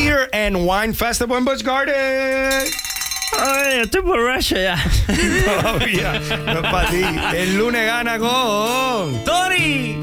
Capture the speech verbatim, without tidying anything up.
Beer and Wine Festival en Busch Garden. Ay, estoy borracho ya. Todavía no es para ti. El lunes gana con Tori.